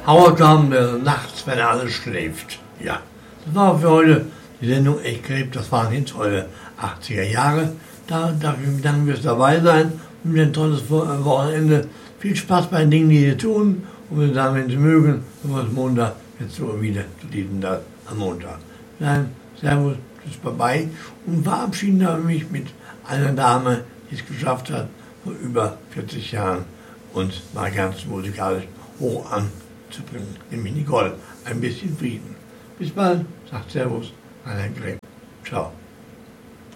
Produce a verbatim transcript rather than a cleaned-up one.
Hauerkram der nachts, wenn alles schläft. Ja, das war für heute die Sendung Echt Gräb. Das waren jetzt eure achtziger Jahre. Da darf ich mich bedanken fürs dabei sein und ein tolles Wochenende. Viel Spaß bei den Dingen, die ihr tun. Und wir sagen, wenn Sie mögen, sind wir uns Montag jetzt so wieder zu diesem Tag am Montag. Dann Servus, tschüss, bye und verabschieden mich mit einer Dame, die es geschafft hat, vor über vierzig Jahren uns mal ganz musikalisch hoch anzubringen, nämlich Nicole. Ein bisschen Frieden. Bis bald, sagt Servus, Rainer Gräb. Ciao.